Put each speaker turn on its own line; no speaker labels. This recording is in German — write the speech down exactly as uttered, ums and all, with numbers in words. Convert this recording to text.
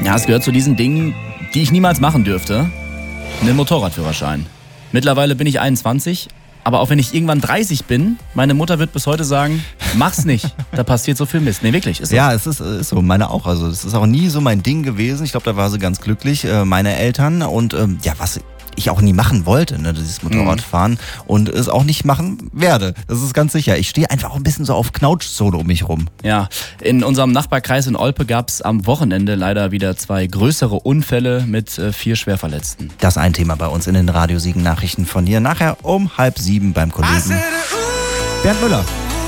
Ja, es gehört zu diesen Dingen, die ich niemals machen dürfte. Einen Motorradführerschein. Mittlerweile bin ich einundzwanzig, aber auch wenn ich irgendwann dreißig bin, meine Mutter wird bis heute sagen, mach's nicht, da passiert so viel Mist. Nee, wirklich, ist so.
Ja, es ist, ist so, meine auch. Also es ist auch nie so mein Ding gewesen. Ich glaube, da war sie ganz glücklich, äh, meine Eltern. Und ähm, ja, was ich auch nie machen wollte, ne, dieses Motorradfahren mhm. und es auch nicht machen werde. Das ist ganz sicher. Ich stehe einfach auch ein bisschen so auf Knautschzone um mich rum.
Ja, in unserem Nachbarkreis in Olpe gab es am Wochenende leider wieder zwei größere Unfälle mit äh, vier Schwerverletzten.
Das ist ein Thema bei uns in den Radiosiegen Nachrichten von hier. Nachher um halb sieben beim Kollegen Bernd Müller.